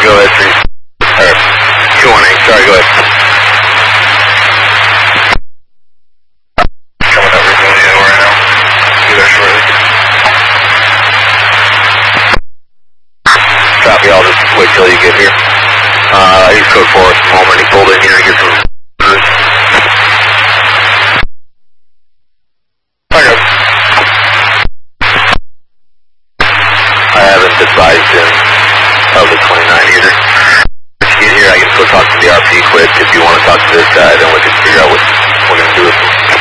go ahead, please. Alright. 218, sorry, go ahead. Coming up, we're going in right now. Be there shortly. Copy, I'll just wait till you get here. He's code for us at the moment. He pulled in here to get some orders. Okay. I haven't advised him of the 29 either. If you get here, I can go talk to the RP quick. If you want to talk to this guy, then we can figure out what we're going to do with him.